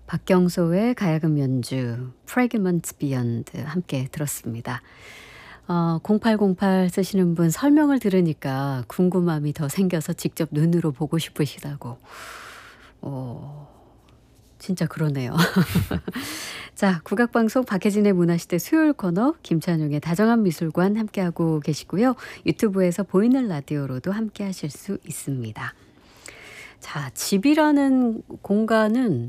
박경소의 가야금 연주 Fragments Beyond 함께 들었습니다. 0808 쓰시는 분 설명을 들으니까 궁금함이 더 생겨서 직접 눈으로 보고 싶으시다고. 진짜 그러네요. 자, 국악방송 박혜진의 문화시대 수요일 코너 김찬용의 다정한 미술관 함께하고 계시고요. 유튜브에서 보이는 라디오로도 함께하실 수 있습니다. 자, 집이라는 공간은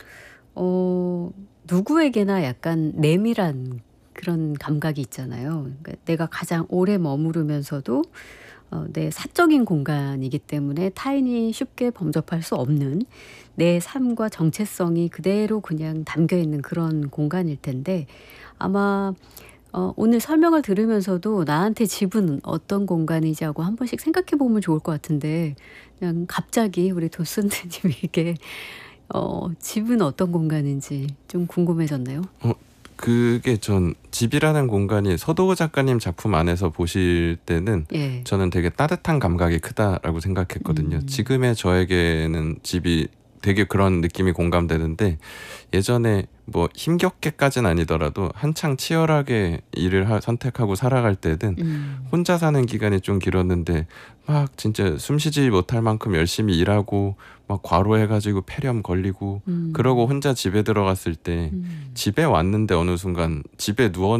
누구에게나 약간 내밀한 그런 감각이 있잖아요. 그러니까 내가 가장 오래 머무르면서도 내 사적인 공간이기 때문에 타인이 쉽게 범접할 수 없는 내 삶과 정체성이 그대로 그냥 담겨 있는 그런 공간일 텐데 아마 오늘 설명을 들으면서도 나한테 집은 어떤 공간이지 하고 한 번씩 생각해 보면 좋을 것 같은데 그냥 갑자기 우리 도슨트님에게 집은 어떤 공간인지 좀 궁금해졌네요. 그게 전 집이라는 공간이 서도우 작가님 작품 안에서 보실 때는 예. 저는 되게 따뜻한 감각이 크다라고 생각했거든요. 지금의 저에게는 집이 되게 그런 느낌이 공감되는데 예전에 뭐 힘겹게까지는 아니더라도 한창 치열하게 일을 선택하고 살아갈 때는 혼자 사는 기간이 좀 길었는데 막 진짜 숨쉬지 못할 만큼 열심히 일하고 막 과로해가지고 폐렴 걸리고 그러고 혼자 집에 들어갔을 때 집에 왔는데 어느 순간 집에 누워